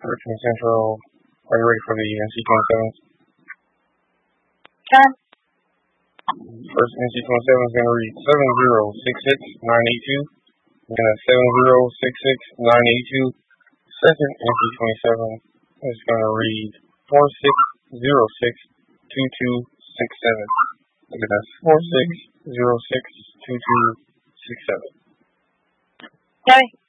13 Central. Are you ready for the NC-27s? Okay. First NC-27 is going to read 7066982. Then 7066982. Second NC-27 is going to read 46062267. Look at that, 46062267. Okay.